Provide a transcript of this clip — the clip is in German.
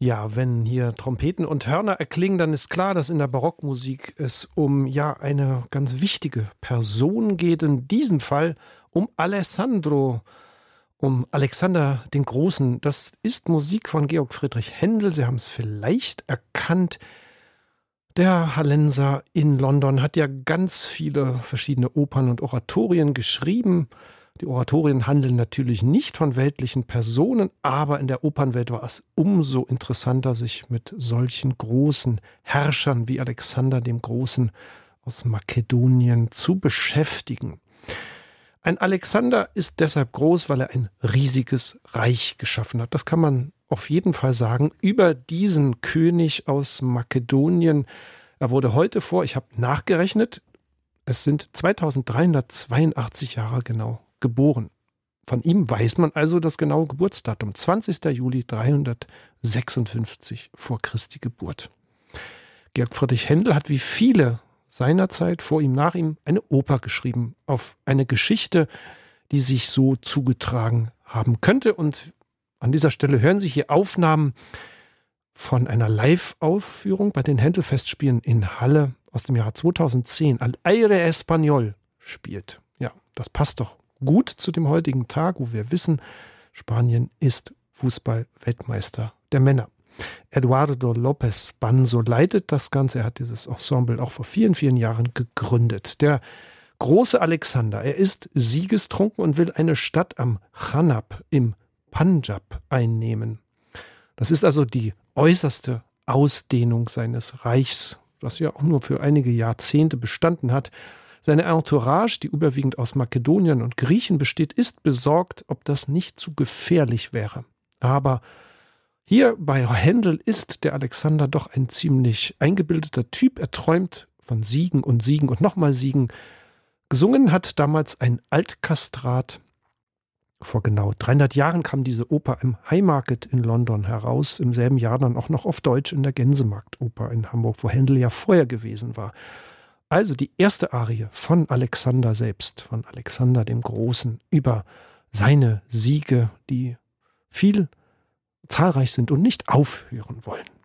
Ja, wenn hier Trompeten und Hörner erklingen, dann ist klar, dass in der Barockmusik es um eine ganz wichtige Person geht. In diesem Fall um Alessandro, um Alexander den Großen. Das ist Musik von Georg Friedrich Händel. Sie haben es vielleicht erkannt. Der Hallenser in London hat ja ganz viele verschiedene Opern und Oratorien geschrieben. Die Oratorien handeln natürlich nicht von weltlichen Personen, aber in der Opernwelt war es umso interessanter, sich mit solchen großen Herrschern wie Alexander dem Großen aus Makedonien zu beschäftigen. Ein Alexander ist deshalb groß, weil er ein riesiges Reich geschaffen hat. Das kann man auf jeden Fall sagen, über diesen König aus Makedonien. Er wurde heute ich habe nachgerechnet, es sind 2382 Jahre genau geboren. Von ihm weiß man also das genaue Geburtsdatum, 20. Juli 356 vor Christi Geburt. Georg Friedrich Händel hat wie viele seiner Zeit, vor ihm, nach ihm, eine Oper geschrieben auf eine Geschichte, die sich so zugetragen haben könnte. Und an dieser Stelle hören Sie hier Aufnahmen von einer Live-Aufführung bei den Händel-Festspielen in Halle aus dem Jahr 2010. Al Aire Español spielt. Ja, das passt doch gut zu dem heutigen Tag, wo wir wissen, Spanien ist Fußball-Weltmeister der Männer. Eduardo López Banzo leitet das Ganze. Er hat dieses Ensemble auch vor vielen, vielen Jahren gegründet. Der große Alexander, er ist siegestrunken und will eine Stadt am Chanab im Panjab einnehmen. Das ist also die äußerste Ausdehnung seines Reichs, das ja auch nur für einige Jahrzehnte bestanden hat. Seine Entourage, die überwiegend aus Makedoniern und Griechen besteht, ist besorgt, ob das nicht zu gefährlich wäre. Aber hier bei Händel ist der Alexander doch ein ziemlich eingebildeter Typ. Er träumt von Siegen und nochmal Siegen. Gesungen hat damals ein Altkastrat. Vor genau 300 Jahren kam diese Oper im Haymarket in London heraus. Im selben Jahr dann auch noch auf Deutsch in der Gänsemarktoper in Hamburg, wo Händel ja vorher gewesen war. Also die erste Arie von Alexander selbst, von Alexander dem Großen, über seine Siege, die zahlreich sind und nicht aufhören wollen.